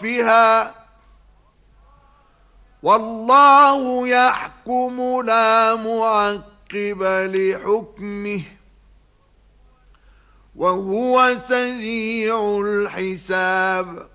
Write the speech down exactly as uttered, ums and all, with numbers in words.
أطرافها، والله يحكم لا معقب لحكمه، وهو سريع الحساب.